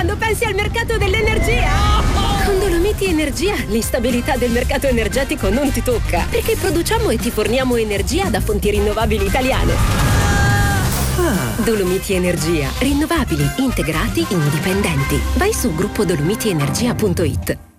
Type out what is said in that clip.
quando pensi al mercato dell'energia? Con Dolomiti Energia l'instabilità del mercato energetico non ti tocca, perché produciamo e ti forniamo energia da fonti rinnovabili italiane. Dolomiti Energia, rinnovabili, integrati, indipendenti. Vai su gruppo dolomitienergia.it.